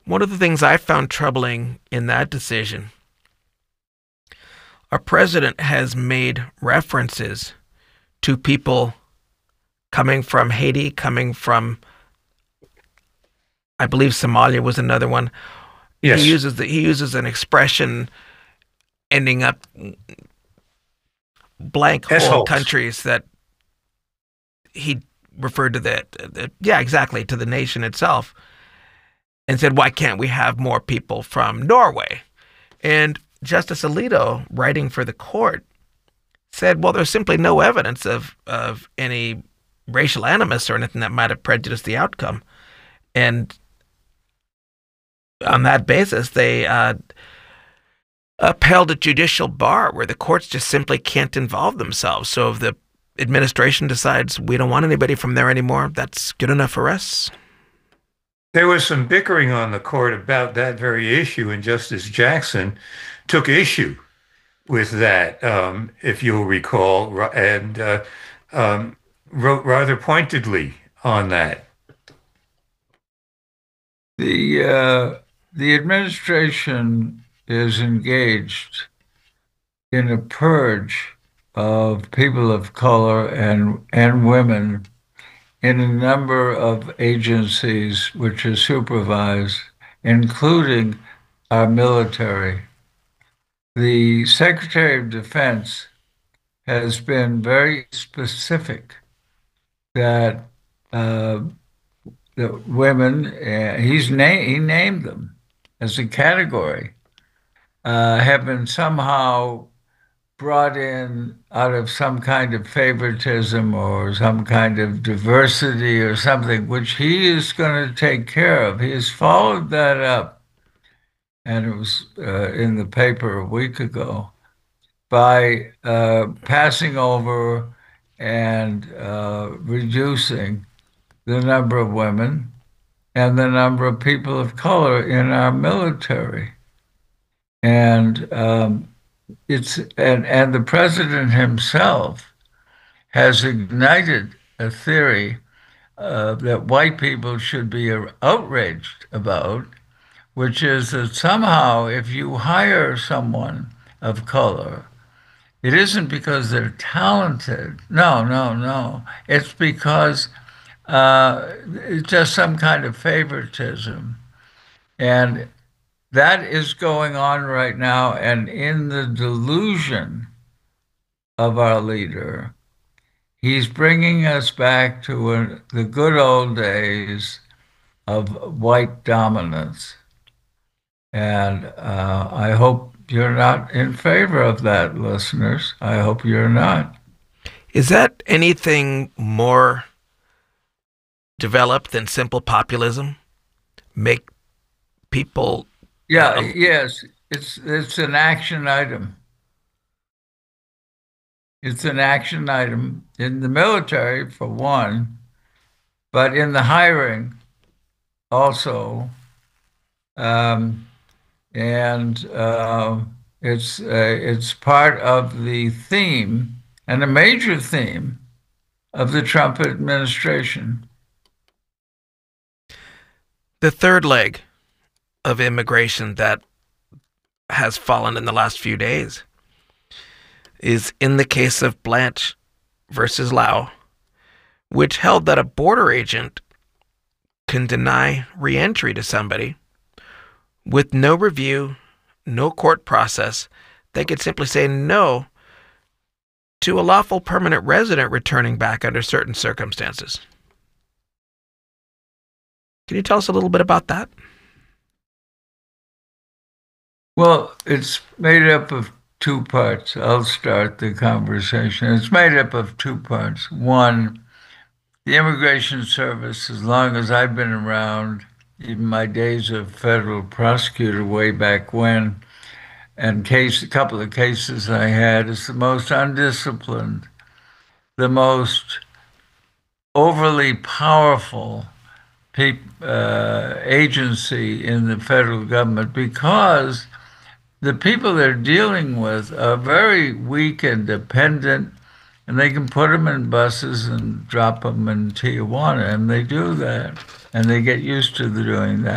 One of the things I found troubling in that decision, our president has made references to people coming from Haiti, coming from, I believe Somalia was another one. Yes. He uses an expression ending up blank whole S-holes. countries that he referred to yeah, exactly, to the nation itself, and said, why can't we have more people from Norway? And Justice Alito, writing for the court, said, well, there's simply no evidence of any racial animus or anything that might have prejudiced the outcome. And on that basis, they upheld a judicial bar where the courts just simply can't involve themselves. So if the administration decides we don't want anybody from there anymore, that's good enough for us. There was some bickering on the court about that very issue, and Justice Jackson took issue with that, if you'll recall, and wrote rather pointedly on that. The administration is engaged in a purge of people of color and women in a number of agencies which are supervised, including our military. The Secretary of Defense has been very specific that the women, he named them as a category, have been somehow brought in out of some kind of favoritism or some kind of diversity or something, which he is going to take care of. He has followed that up, and it was in the paper a week ago, by passing over and reducing the number of women and the number of people of color in our military. And and the president himself has ignited a theory that white people should be outraged about, which is that somehow if you hire someone of color, it isn't because they're talented. No, no, no. It's because it's just some kind of favoritism. And that is going on right now. And in the delusion of our leader, he's bringing us back to the good old days of white dominance. And I hope you're not in favor of that, listeners. I hope you're not. Is that anything more developed than simple populism? Make people... Yes, it's an action item. It's an action item in the military, for one, but in the hiring also. It's part of the theme, and a major theme, of the Trump administration. The third leg of immigration that has fallen in the last few days is in the case of Blanche versus Lau, which held that a border agent can deny reentry to somebody with no review, no court process. They could simply say no to a lawful permanent resident returning back under certain circumstances. Can you tell us a little bit about that? Well, it's made up of two parts. I'll start the conversation. It's made up of two parts. One, the Immigration Service, as long as I've been around, even my days of federal prosecutor way back when, and a couple of cases I had, is the most undisciplined, the most overly powerful agency in the federal government, because the people they're dealing with are very weak and dependent, and they can put them in buses and drop them in Tijuana, and they do that, and they get used to doing that.